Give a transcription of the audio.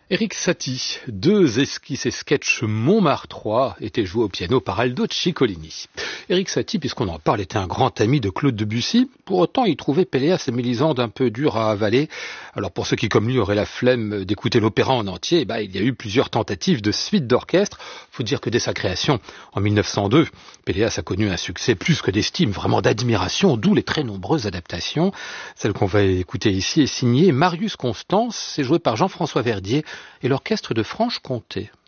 Erik Satie, 2 esquisses et sketchs Montmartre 3 étaient joués au piano par Aldo Ciccolini. Erik Satie, puisqu'on en parle, était un grand ami de Claude Debussy. Pour autant, il trouvait Péléas et Mélisande un peu dur à avaler. Alors pour ceux qui, comme lui, auraient la flemme d'écouter l'opéra en entier, il y a eu plusieurs tentatives de suite d'orchestre. Faut dire que dès sa création, en 1902, Péléas a connu un succès plus que d'estime, vraiment d'admiration, d'où les très nombreuses adaptations. Celle qu'on va écouter ici est signée Marius Constance, c'est joué par Jean-François Verdier et l'orchestre de Franche-Comté.